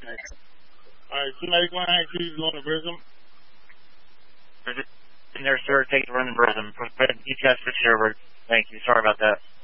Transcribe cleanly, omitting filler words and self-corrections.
Alright, somebody 192 going to Prism. In there, sir. Take the run to Prism. ETS switch over. Thank you. Sorry about that.